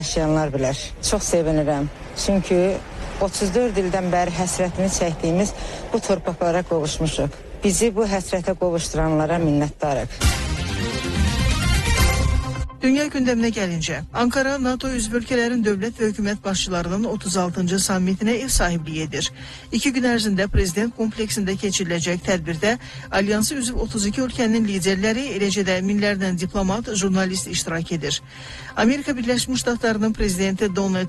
Yaşayanlar bilər. Çox sevinirəm. Çünki 34 ildən bəri həsrətini çəkdiyimiz bu torpaqlara qovuşmuşuq. Bizi bu həsrətə qovuşduranlara minnətdarıq. Dünya gündəminə gəlincə, Ankara NATO üzv ölkələrin dövlət və hökumət başçılarının 36-cı sammitinə ev sahibliyi edir. 2 gün ərzində prezident kompleksində keçiriləcək tədbirdə alyansı üzv 32 ölkənin liderləri, eləcə də minlərdən diplomat, jurnalist iştirak edir. Amerika Birləşmiş Ştatlarının prezidenti Donald